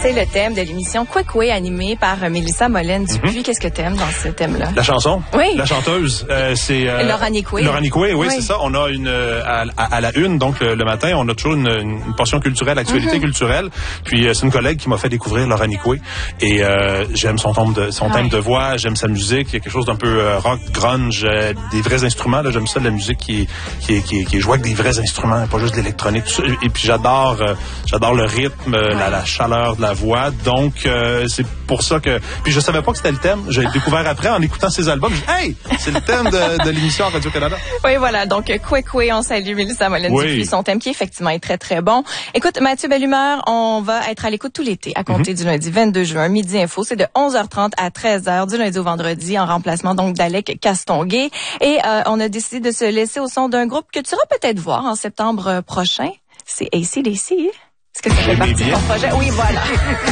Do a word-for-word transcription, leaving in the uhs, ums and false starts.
C'est le thème de l'émission Quick Way animée par Mélissa Molène-Dupuis. Mm-hmm. Qu'est-ce que t'aimes dans ce thème-là? La chanson. Oui. La chanteuse. Euh, c'est euh, Laura Nicoué. Laura Nicoué, oui, oui, c'est ça. On a une euh, à, à, à la une, donc le, le matin, on a toujours une, une portion culturelle, actualité mm-hmm. culturelle. Puis euh, c'est une collègue qui m'a fait découvrir Laura Nicoué. Et euh, j'aime son thème de son ah, thème oui. de voix, j'aime sa musique. Il y a quelque chose d'un peu euh, rock, grunge, euh, des vrais instruments. Là, j'aime ça, de la musique qui est qui est qui est, qui est jouée avec des vrais instruments, pas juste de l'électronique. Et puis j'adore euh, j'adore le rythme, ouais. la, la chaleur de la voix. Donc euh, c'est pour ça que puis je savais pas que c'était le thème. J'ai découvert après en écoutant ses albums. J'ai dit, hey, c'est le thème de, de l'émission à Radio-Canada. Oui, voilà. Donc Quick Way, on salue Mélissa Molène-Dupuis, oui. son thème qui effectivement est très très bon. Écoute, Mathieu Bellumeur, on va être à l'écoute tout l'été à compter mm-hmm. du lundi vingt-deux juin, midi info. C'est de onze heures trente à treize heures du lundi au vendredi en remplacement donc d'Alec Castonguay. Et euh, on a décidé de se laisser au son d'un groupe que tu iras peut-être voir en septembre prochain. C'est A C D C. Est-ce que ça fait partie de ton projet? Oui, voilà.